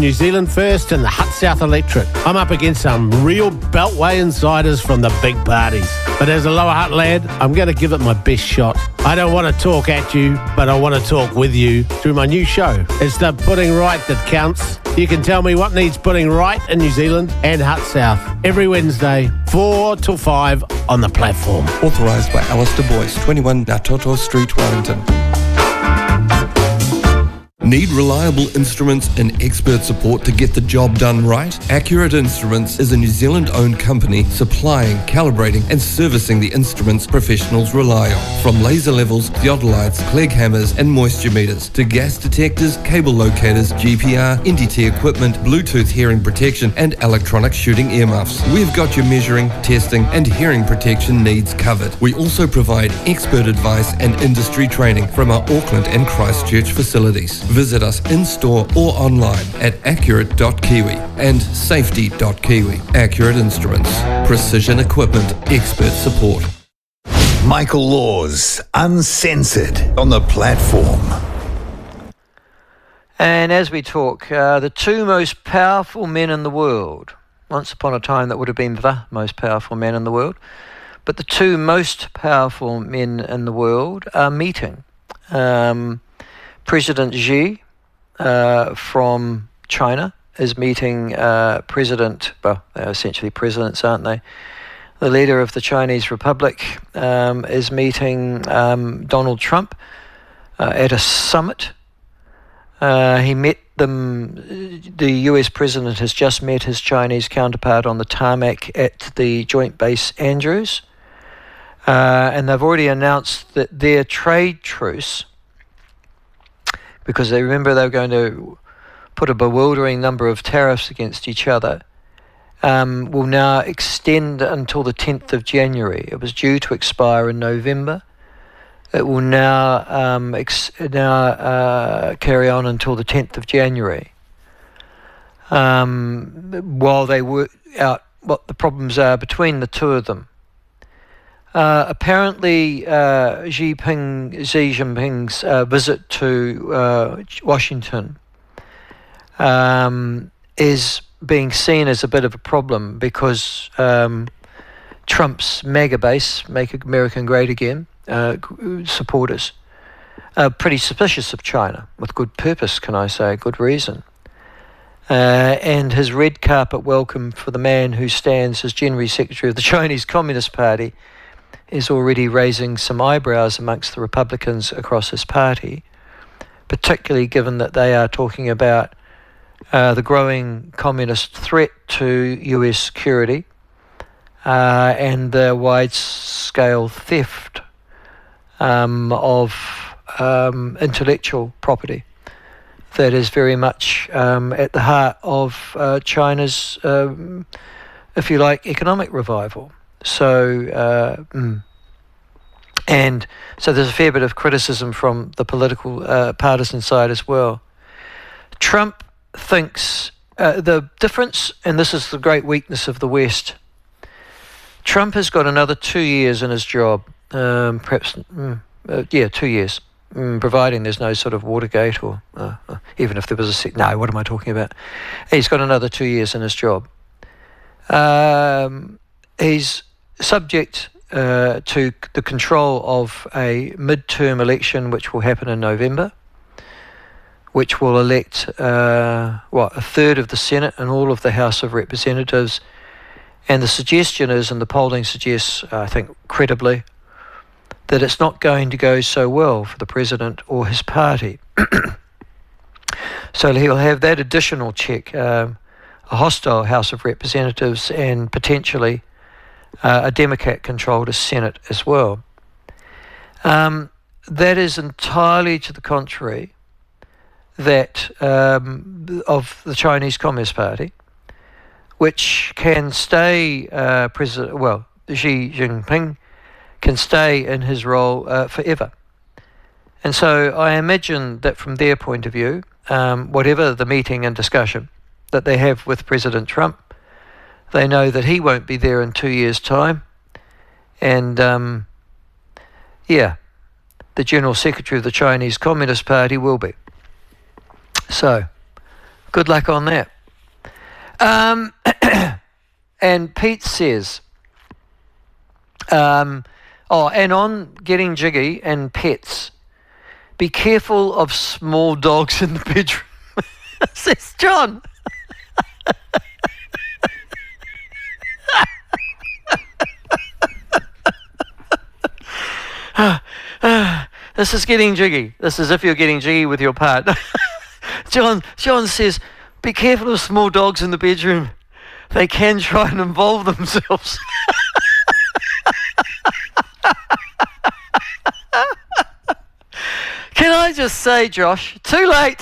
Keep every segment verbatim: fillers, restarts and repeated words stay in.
New Zealand First and the Hut South Electorate. I'm up against some real Beltway insiders from the big parties. But as a Lower Hutt lad, I'm going to give it my best shot. I don't want to talk at you, but I want to talk with you through my new show. It's the Putting Right that counts. You can tell me what needs putting right in New Zealand and Hut South every Wednesday, four till five on the platform. Authorised by Alistair Boyce, twenty-one Ngātoto Street, Wellington. Need reliable instruments and expert support to get the job done right? Accurate Instruments is a New Zealand-owned company supplying, calibrating and servicing the instruments professionals rely on. From laser levels, theodolites, Clegg hammers and moisture meters to gas detectors, cable locators, G P R, N D T equipment, Bluetooth hearing protection and electronic shooting earmuffs. We've got your measuring, testing and hearing protection needs covered. We also provide expert advice and industry training from our Auckland and Christchurch facilities. Visit us in-store or online at accurate dot kiwi and safety dot kiwi. Accurate Instruments. Precision equipment. Expert support. Michael Laws, Uncensored, on the platform. And as we talk, uh, the two most powerful men in the world. Once upon a time that would have been the most powerful men in the world. But the two most powerful men in the world are meeting. Um... President Xi uh, from China is meeting uh, President, well, they're essentially presidents, aren't they? The leader of the Chinese Republic um, is meeting um, Donald Trump uh, at a summit. Uh, he met them, the U S president has just met his Chinese counterpart on the tarmac at the Joint Base Andrews. Uh, and they've already announced that their trade truce, because they remember they were going to put a bewildering number of tariffs against each other, um, will now extend until the tenth of January. It was due to expire in November. It will now um, ex- now uh, carry on until the tenth of January, um, while they work out what the problems are between the two of them. Uh, apparently, uh, Xi Jinping, Xi Jinping's uh, visit to uh, Washington um, is being seen as a bit of a problem because um, Trump's MAGA base, Make America Great Again, uh, supporters, are pretty suspicious of China, with good purpose, can I say, good reason. Uh, and his red carpet welcome for the man who stands as General Secretary of the Chinese Communist Party is already raising some eyebrows amongst the Republicans across his party, particularly given that they are talking about uh, the growing communist threat to U S security uh, and the wide-scale theft um, of um, intellectual property that is very much um, at the heart of uh, China's, um, if you like, economic revival. So, uh, mm. and so there's a fair bit of criticism from the political uh, partisan side as well. Trump thinks uh, the difference, and this is the great weakness of the West, Trump has got another two years in his job, um, perhaps, mm, uh, yeah, two years, mm, providing there's no sort of Watergate or uh, uh, even if there was a sec- no, what am I talking about? He's got another two years in his job. Um, he's subject uh, to the control of a midterm election which will happen in November, which will elect uh, what a third of the Senate and all of the House of Representatives. And the suggestion is, and the polling suggests, I think credibly, that it's not going to go so well for the president or his party. So he'll have that additional check, um, a hostile House of Representatives and potentially Uh, a Democrat-controlled Senate as well. Um, that is entirely to the contrary that um, of the Chinese Communist Party, which can stay uh, president. Well, Xi Jinping can stay in his role uh, forever, and so I imagine that from their point of view, um, whatever the meeting and discussion that they have with President Trump, they know that he won't be there in two years' time. And, um, yeah, the General Secretary of the Chinese Communist Party will be. So, good luck on that. Um, and Pete says, um, oh, and on getting jiggy and pets, be careful of small dogs in the bedroom, says John. uh, uh, this is getting jiggy. This is if you're getting jiggy with your partner. John, John says, be careful of small dogs in the bedroom. They can try and involve themselves. Can I just say, Josh, too late.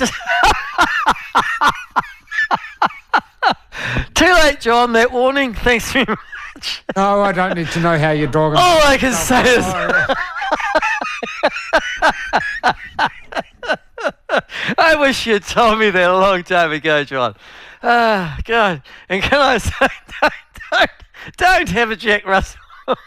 Too late, John, that warning. Thanks very much. No, I don't need to know how your dog... All I can say is... I wish you'd told me that a long time ago, John. Ah, uh, God. And can I say, don't, don't, don't have a Jack Russell.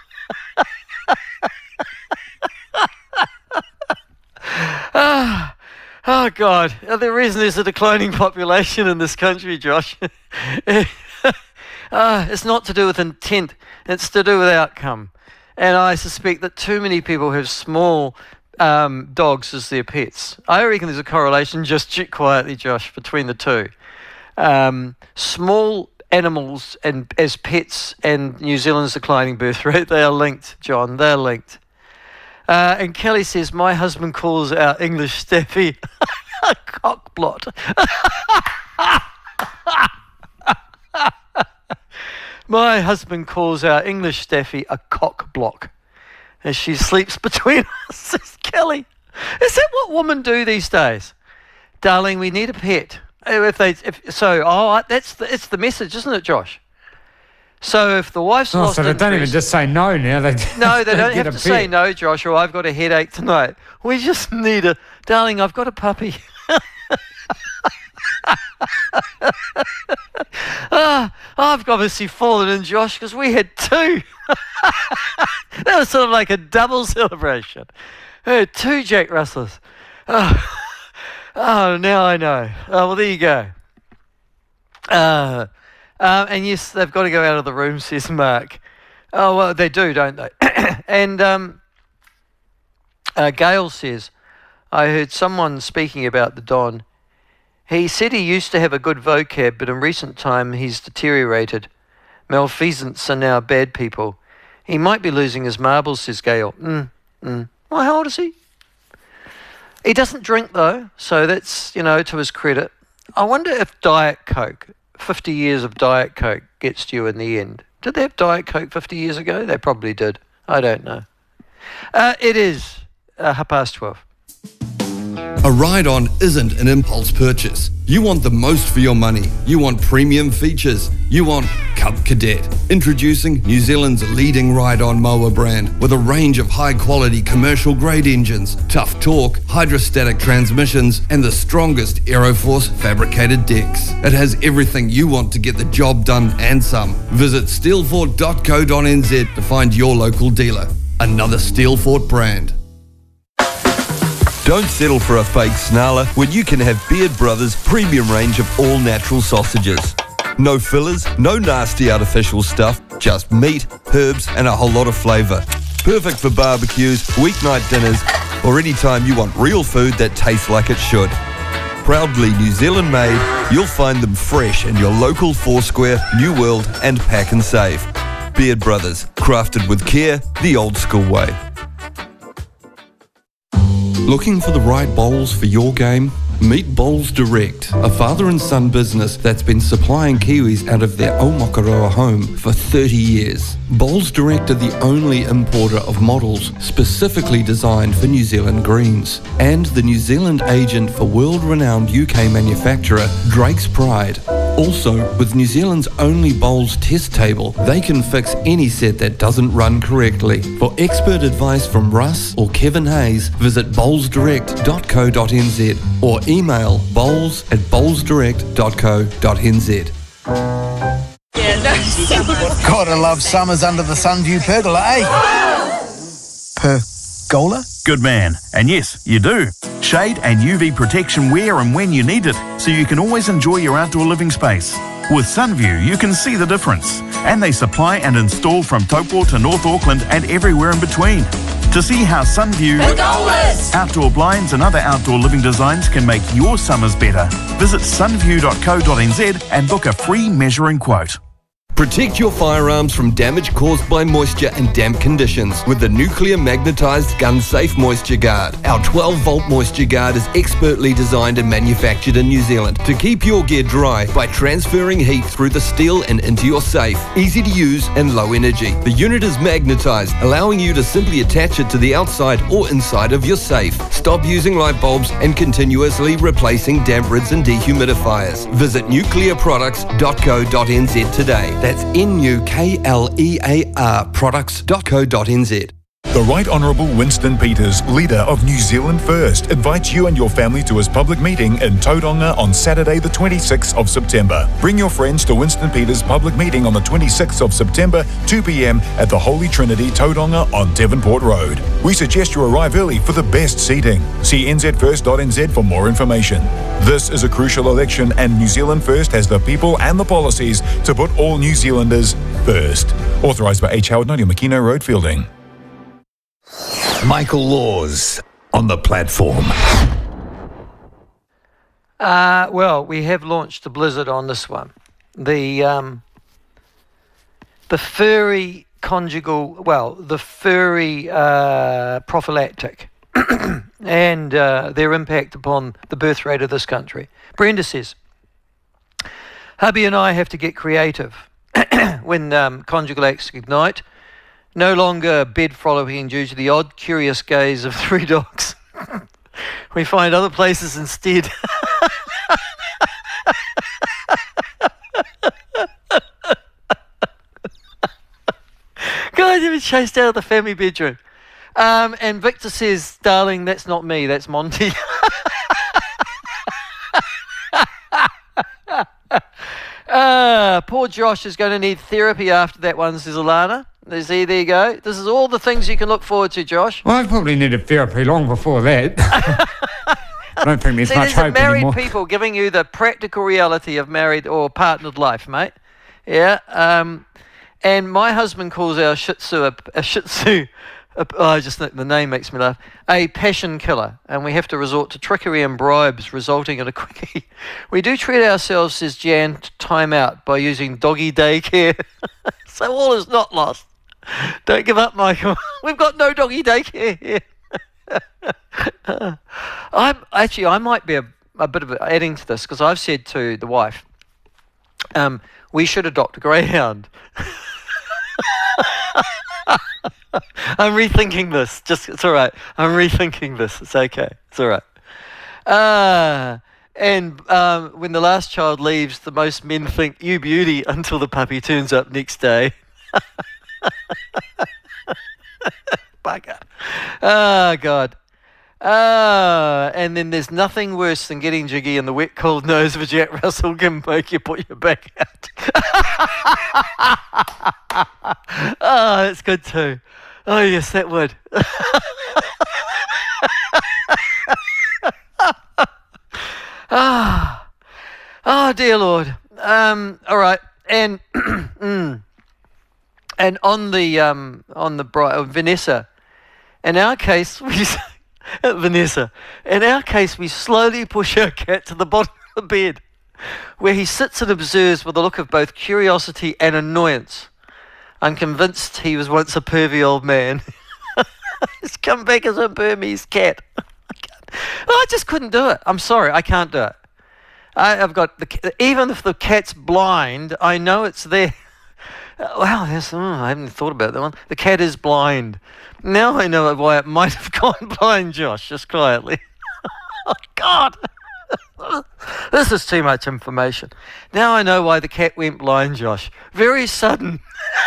Ah, oh, God. The reason there's a declining population in this country, Josh, uh, it's not to do with intent. It's to do with outcome. And I suspect that too many people have small um, dogs as their pets. I reckon there's a correlation, just quietly, Josh, between the two. Um, small animals and as pets and New Zealand's declining birth rate, they are linked, John. They are linked. Uh, and Kelly says, my husband calls our English Staffy a cockblot. My husband calls our English Staffy a cockblock as she sleeps between us, says Kelly. Is that what women do these days? Darling, we need a pet. If they, if so, oh, that's the, it's the message, isn't it, Josh? So if the wife's oh, lost so they interest, don't even just say no now. They no, they don't get have a to pet. say no, Josh, or I've got a headache tonight. We just need a, darling, I've got a puppy. ah, I've obviously fallen in, Josh, because we had two. That was sort of like a double celebration. We had two Jack Russells. Oh, oh now I know. Oh, well, there you go. Uh, um, and yes, they've got to go out of the room, says Mark. Oh, well, they do, don't they? and um, uh, Gail says, I heard someone speaking about the Don. He said he used to have a good vocab, but in recent time he's deteriorated. Malfeasants are now bad people. He might be losing his marbles, says Gail. Mm, mm. Well, how old is he? He doesn't drink, though, so that's, you know, to his credit. I wonder if Diet Coke, fifty years of Diet Coke, gets to you in the end. Did they have Diet Coke fifty years ago? They probably did. I don't know. Uh, it is uh, half past twelve. A ride-on isn't an impulse purchase. You want the most for your money. You want premium features. You want Cub Cadet. Introducing New Zealand's leading ride-on mower brand with a range of high-quality commercial-grade engines, tough torque, hydrostatic transmissions, and the strongest Aeroforce fabricated decks. It has everything you want to get the job done and some. Visit steelfort dot co dot n z to find your local dealer. Another Steelfort brand. Don't settle for a fake snarler when you can have Beard Brothers' premium range of all-natural sausages. No fillers, no nasty artificial stuff, just meat, herbs and a whole lot of flavour. Perfect for barbecues, weeknight dinners or any time you want real food that tastes like it should. Proudly New Zealand made, you'll find them fresh in your local Foursquare, New World and Pack and Save. Beard Brothers, crafted with care, the old school way. Looking for the right bowls for your game? Meet Bowls Direct, a father and son business that's been supplying Kiwis out of their Omakaroa home for thirty years. Bowls Direct are the only importer of models specifically designed for New Zealand greens, and the New Zealand agent for world-renowned U K manufacturer Drake's Pride. Also, with New Zealand's only bowls test table, they can fix any set that doesn't run correctly. For expert advice from Russ or Kevin Hayes, visit bowls direct dot co dot n z or email bowls at bowls direct dot co dot n z. Gotta love summers under the Sunview pergola, eh? Gola? Good man. And yes, you do. Shade and U V protection where and when you need it, so you can always enjoy your outdoor living space. With Sunview, you can see the difference. And they supply and install from Taupo to North Auckland and everywhere in between. To see how Sunview outdoor blinds and other outdoor living designs can make your summers better, visit sunview dot co dot n z and book a free measuring quote. Protect your firearms from damage caused by moisture and damp conditions with the Nuclear Magnetized Gun Safe Moisture Guard. Our twelve volt moisture guard is expertly designed and manufactured in New Zealand to keep your gear dry by transferring heat through the steel and into your safe. Easy to use and low energy. The unit is magnetized, allowing you to simply attach it to the outside or inside of your safe. Stop using light bulbs and continuously replacing damp rids and dehumidifiers. Visit nuclear products dot co dot n z today. That's N U K L E A R products dot co dot n z. The Right Honourable Winston Peters, leader of New Zealand First, invites you and your family to his public meeting in Tauranga on Saturday the twenty-sixth of September. Bring your friends to Winston Peters' public meeting on the twenty-sixth of September, two p m at the Holy Trinity, Tauranga on Devonport Road. We suggest you arrive early for the best seating. See n z first dot n z for more information. This is a crucial election and New Zealand First has the people and the policies to put all New Zealanders first. Authorised by H. Howard Nadia Makino Road, Fielding. Michael Laws on the platform. Uh, well, we have launched a blizzard on this one. The um, the furry conjugal, well, the furry uh, prophylactic and uh, their impact upon the birth rate of this country. Brenda says, hubby and I have to get creative when um, conjugal acts ignite. No longer bed frolicking due to the odd, curious gaze of three dogs. We find other places instead. Guys, you've been chased out of the family bedroom. Um, and Victor says, darling, that's not me, that's Monty. uh, poor Josh is going to need therapy after that one, says Alana. See, there you go. This is all the things you can look forward to, Josh. Well, I probably needed therapy long before that. I don't think there's See, much there's hope married anymore. people giving you the practical reality of married or partnered life, mate. Yeah. Um, and my husband calls our Shih Tzu a, a Shih Tzu. A, oh, I just think the name makes me laugh. A passion killer, and we have to resort to trickery and bribes, resulting in a quickie. We do treat ourselves, says Jan, to time out by using doggy daycare. So all is not lost. Don't give up, Michael. We've got no doggy daycare here. I'm actually, I might be a, a bit of a, adding to this because I've said to the wife, um, we should adopt a greyhound. I'm rethinking this. Just it's all right. I'm rethinking this. It's okay. It's all right. Uh, and um, when the last child leaves, the most men think you beauty until the puppy turns up next day. Bugger. Oh, God. Uh, and then there's nothing worse than getting jiggy and the wet, cold nose of a Jack Russell can make you put your back out. Oh, that's good too. Oh, yes, that would. Ah, oh, dear Lord. Um, all right, and mm, and on the um, on the bride, uh, Vanessa. In our case, we Vanessa. In our case, we slowly push our cat to the bottom of the bed, where he sits and observes with a look of both curiosity and annoyance. I'm convinced he was once a pervy old man. He's come back as a Burmese cat. I just couldn't do it. I'm sorry, I can't do it. I, I've got the, even if the cat's blind, I know it's there. Wow, yes, oh, I haven't thought about that one. The cat is blind. Now I know why it might have gone blind, Josh, just quietly. Oh, God. This is too much information. Now I know why the cat went blind, Josh. Very sudden.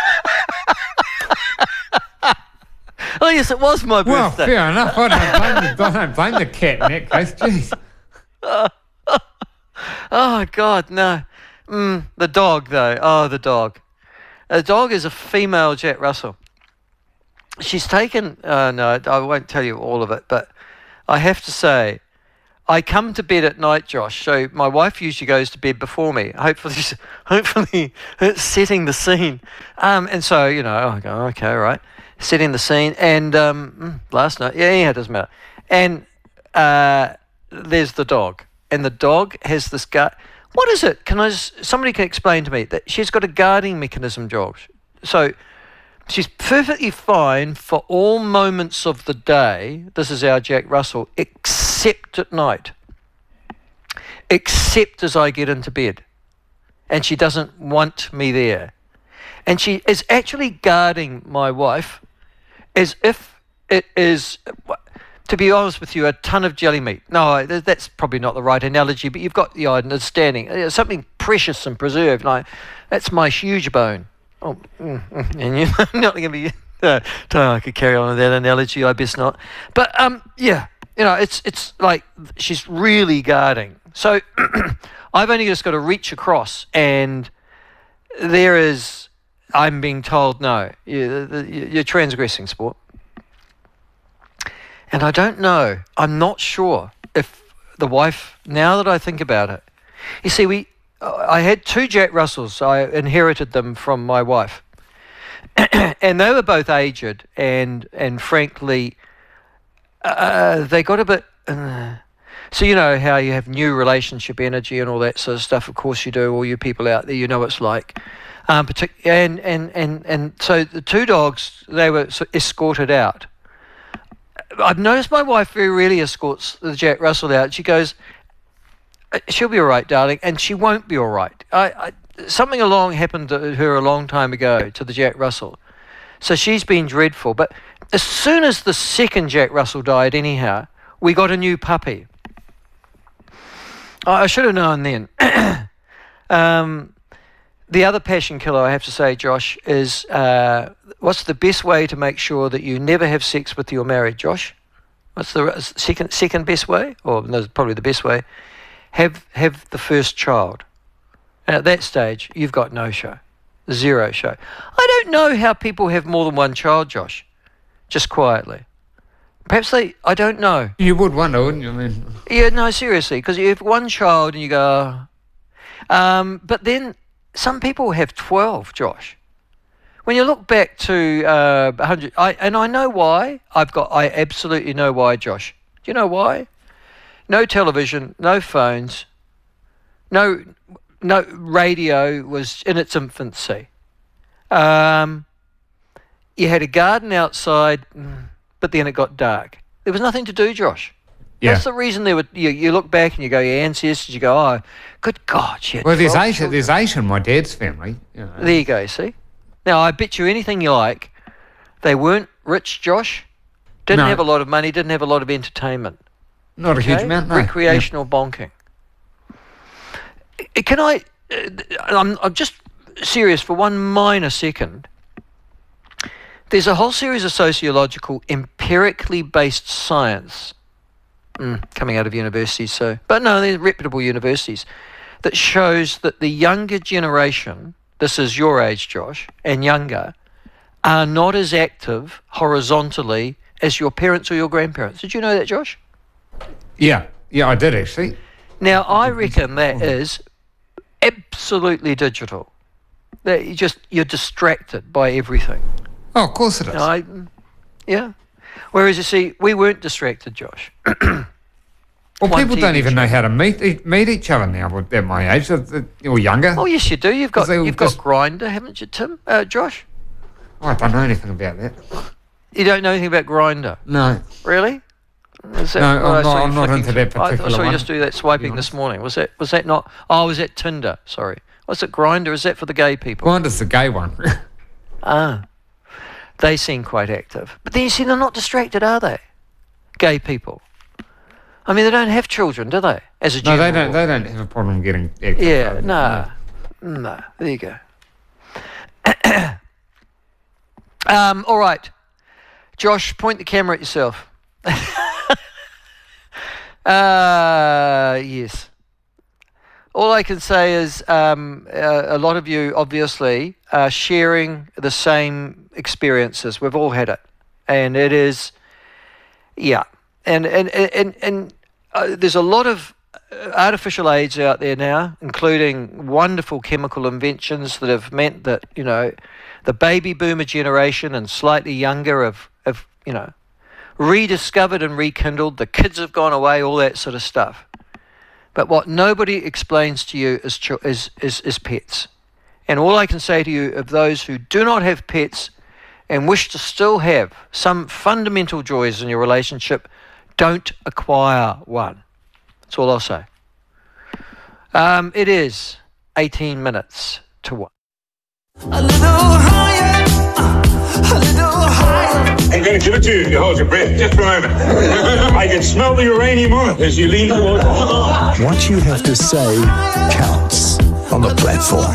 Oh, yes, it was my Well, birthday. fair enough. I don't blame the, I don't blame the cat in that case. Jeez. Oh, God, no. Mm, the dog, though. Oh, the dog. The dog is a female Jack Russell. she's taken, uh, no, I won't tell you all of it, but I have to say, I come to bed at night, Josh, so my wife usually goes to bed before me, hopefully hopefully setting the scene. Um, and so, you know, I go, okay, right, setting the scene. And um, last night, yeah, yeah, it doesn't matter. And uh, there's the dog. And the dog has this guard. What is it? Can I just, somebody can explain to me that she's got a guarding mechanism, Josh. So she's perfectly fine for all moments of the day. This is our Jack Russell, except at night. Except as I get into bed. And she doesn't want me there. And she is actually guarding my wife as if it is, to be honest with you, a ton of jelly meat. No, that's probably not the right analogy, but you've got the understanding. Something precious and preserved. Like, that's my huge bone. Oh, mm, mm, and you're not going to be. Uh, I could carry on with that analogy. I best not. But um, yeah, you know, it's it's like she's really guarding. So I've only just got to reach across, and there is. I'm being told no. You, you're transgressing, sport. And I don't know. I'm not sure if the wife. Now that I think about it, you see, we. I had two Jack Russells. I inherited them from my wife. And they were both aged, and and frankly, uh, they got a bit... Uh, so you know how you have new relationship energy and all that sort of stuff. Of course you do. All you people out there, you know what it's like. Um, partic- and, and, and, and so the two dogs, they were sort of escorted out. I've noticed my wife very rarely escorts the Jack Russell out. She goes... She'll be all right, darling, and she won't be all right. I, I, something along happened to her a long time ago to the Jack Russell. So she's been dreadful. But as soon as the second Jack Russell died anyhow, we got a new puppy. I, I should have known then. um, the other passion killer, I have to say, Josh, is uh, what's the best way to make sure that you never have sex with your married, Josh? What's the second second best way? Or no, probably the best way. Have have the first child. And at that stage, you've got no show. Zero show. I don't know how people have more than one child, Josh. Just quietly. Perhaps they, I don't know. You would wonder, wouldn't you? I mean, yeah, no, seriously, because you have one child and you go... Um, but then some people have twelve, Josh. When you look back to uh, one hundred... I, and I know why. I've got. I absolutely know why, Josh. Do you know why? No television, no phones, no no radio was in its infancy. Um, you had a garden outside, but then it got dark. There was nothing to do, Josh. Yeah. That's the reason there were. You, you look back and you go, your ancestors. You go, oh, good God, shit. Well, there's Asia. Children. There's Asia in my dad's family. You know. There you go. See. Now I bet you anything you like, they weren't rich, Josh. Didn't no. have a lot of money. Didn't have a lot of entertainment. Not a okay? huge amount, no. Recreational yeah. bonking. Can I... I'm, I'm just serious for one minor second. There's a whole series of sociological, empirically based science mm, coming out of universities, so... But no, they're reputable universities, that shows that the younger generation, this is your age, Josh, and younger, are not as active horizontally as your parents or your grandparents. Did you know that, Josh? Yeah, yeah, I did actually. Now, I reckon that is absolutely digital. That you just, you're distracted by everything. Oh, of course it is. I, yeah. Whereas, you see, we weren't distracted, Josh. Well, One people T V don't even know how to meet meet each other now at my age, or younger. Oh, yes, you do. You've got you've just... got Grindr, haven't you, Tim? Uh, Josh? Oh, I don't know anything about that. You don't know anything about Grindr? No. Really? Is that, no, oh, I'm not, I'm not into that particular I saw one. you just do that swiping this morning. Was that was that not... Oh, was that Tinder? Sorry. Was it Grindr? Is that for the gay people? Grindr's the gay one. Ah. They seem quite active. But then you see, they're not distracted, are they? Gay people. I mean, they don't have children, do they? As a no, general they don't. rule. They don't have a problem getting active. Yeah, no. no. No. There you go. um, all right. Josh, point the camera at yourself. uh, yes. All I can say is um, uh, a lot of you obviously are sharing the same experiences. We've all had it. and it is, yeah, and and and and uh, there's a lot of artificial aids out there now, including wonderful chemical inventions that have meant that, you know, the baby boomer generation and slightly younger have, have you know, rediscovered and rekindled. The kids have gone away, all that sort of stuff. But what nobody explains to you is, is, is, is pets. And all I can say to you, of those who do not have pets and wish to still have some fundamental joys in your relationship, don't acquire one. That's all I'll say. Um, it is eighteen minutes to one. A little higher, uh, a little higher. I'm going to give it to you. You hold your breath just for a moment. I can smell the uranium as you lean towards it. What you have to say counts on the platform.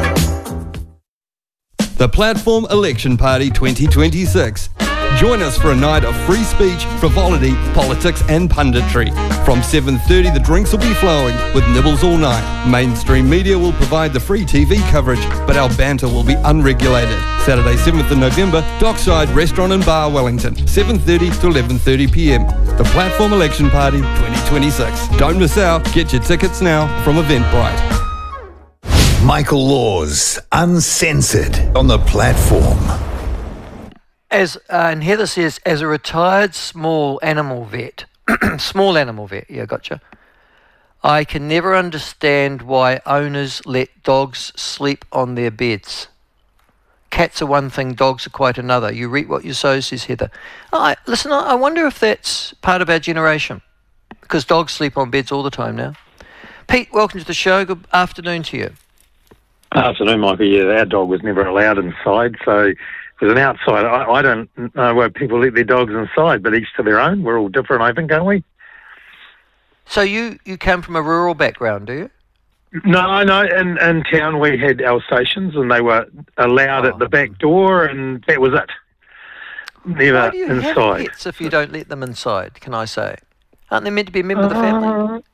The Platform Election Party twenty twenty-six. Join us for a night of free speech, frivolity, politics and punditry. From seven thirty the drinks will be flowing with nibbles all night. Mainstream media will provide the free T V coverage, but our banter will be unregulated. Saturday seventh of November, Dockside Restaurant and Bar, Wellington, seven thirty to eleven thirty p m. The Platform Election Party twenty twenty-six. Don't miss out. Get your tickets now from Eventbrite. Michael Laws, Uncensored, on the Platform. As uh, and Heather says, as a retired small animal vet, small animal vet, yeah, gotcha. I can never understand why owners let dogs sleep on their beds. Cats are one thing, dogs are quite another. You reap what you sow, says Heather. Oh, I, listen, I wonder if that's part of our generation, because dogs sleep on beds all the time now. Pete, welcome to the show. Good afternoon to you. Afternoon, Michael. Yeah, our dog was never allowed inside, so it was an outside. I, I don't know why people let their dogs inside, but each to their own. We're all different, I think, aren't we? So you, you come from a rural background, do you? No, no. In, in town we had Alsatians, and they were allowed oh. at the back door, and that was it. Never Why do you inside. Have pets if you don't let them inside, can I say? Aren't they meant to be a member of the family? Uh,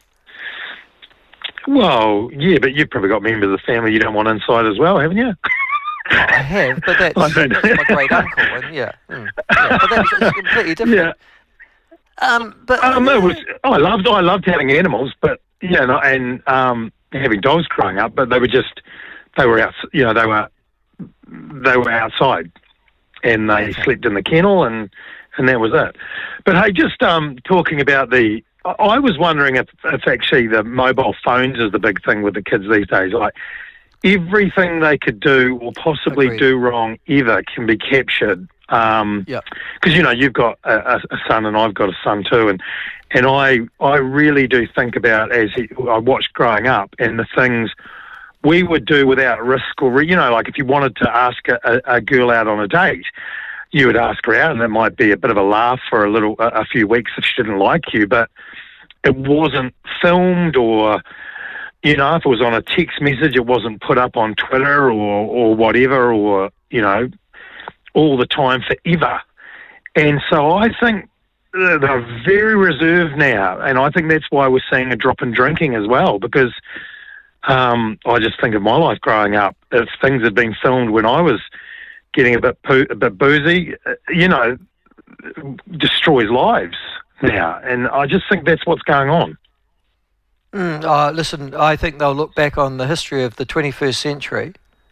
well, yeah, but you've probably got members of the family you don't want inside as well, haven't you? I have, but that's, I don't that's my great uncle, and yeah, mm, yeah, but that's it's completely different. Yeah. Um, but um, it was. I loved. I loved having animals, but yeah, you know, and um, having dogs growing up. But they were just. They were out. You know, they were. They were outside, and they okay. slept in the kennel, and and that was it. But hey, just um, talking about the. I was wondering if, if actually the mobile phones is the big thing with the kids these days. Like everything they could do or possibly Agreed. do wrong ever can be captured. Um, yeah. Because you know you've got a, a son and I've got a son too, and and I I really do think about as he, I watched growing up and the things we would do without risk or you know like if you wanted to ask a, a girl out on a date. You would ask her out, and it might be a bit of a laugh for a little, a, a few weeks if she didn't like you, but it wasn't filmed or, you know, if it was on a text message, it wasn't put up on Twitter or, or whatever, or, you know, all the time forever. And so I think they're very reserved now, and I think that's why we're seeing a drop in drinking as well, because um, I just think of my life growing up. If things had been filmed when I was getting a bit poo- a bit boozy, you know, destroys lives now. And I just think that's what's going on. Mm, uh, listen, I think they'll look back on the history of the twenty-first century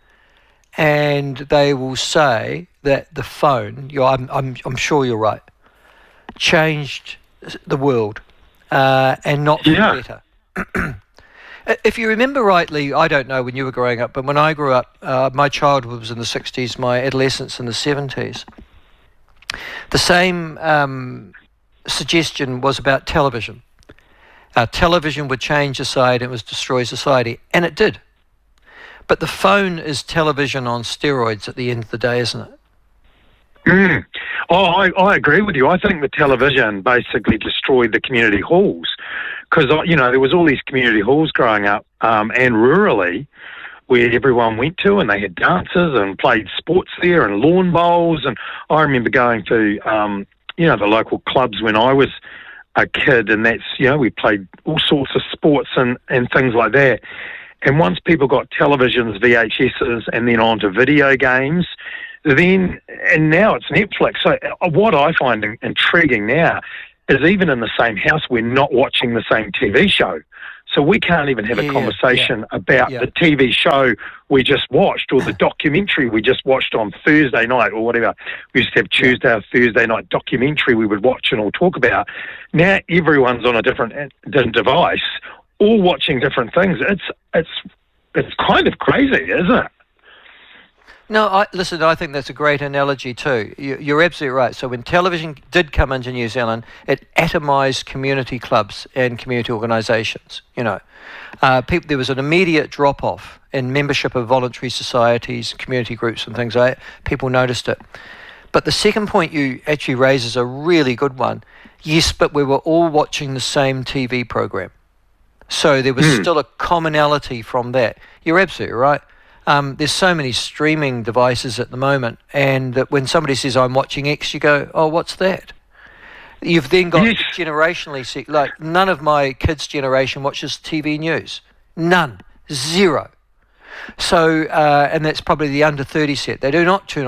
and they will say that the phone, you're, I'm, I'm, I'm sure you're right, changed the world uh, and not for yeah. the better. If you remember rightly, I don't know when you were growing up, but when I grew up, uh, my childhood was in the sixties, my adolescence in the seventies. The same um, suggestion was about television. Uh, television would change society, it would destroy society, and it did. But the phone is television on steroids at the end of the day, isn't it? Mm. Oh, I, I agree with you. I think the television basically destroyed the community halls because, you know, there was all these community halls growing up um, and rurally where everyone went to and they had dances and played sports there and lawn bowls. And I remember going to, um, you know, the local clubs when I was a kid, and that's, you know, we played all sorts of sports and, and things like that. And once people got televisions, V H Ss, and then onto video games, then and now it's Netflix. So uh, what I find in- intriguing now is even in the same house, we're not watching the same T V show. So we can't even have Yeah, a conversation yeah, about yeah. the T V show we just watched or the documentary we just watched on Thursday night or whatever. We used to have Tuesday or Thursday night documentary we would watch and all talk about. Now everyone's on a different uh, device, all watching different things. It's it's it's kind of crazy, isn't it? No, I, listen, I think that's a great analogy too. You, you're absolutely right. So when television did come into New Zealand, it atomised community clubs and community organisations, you know. Uh, people, there was an immediate drop-off in membership of voluntary societies, community groups and things like that. People noticed it. But the second point you actually raise is a really good one. Yes, but we were all watching the same T V program. So there was mm. still a commonality from that. You're absolutely right. Um, there's so many streaming devices at the moment, and that when somebody says, I'm watching X, you go, oh, what's that? You've then got yes. generationally, see, like none of my kids' generation watches T V news. None. Zero. So, uh, and that's probably the under thirty set. They do not tune